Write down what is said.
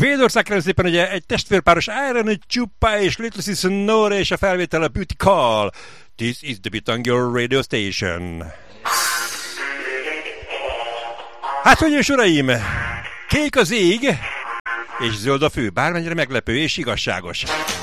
Svédország kérem szépen, ugye egy testvérpáros Iron Chupa és Little Sis Nora és a felvétel a Beauty Call. This is the Bitangel Radio Station. Hát, hölgyeim és uraim, kék az ég, és zöld a fő, bármennyire meglepő és igazságos.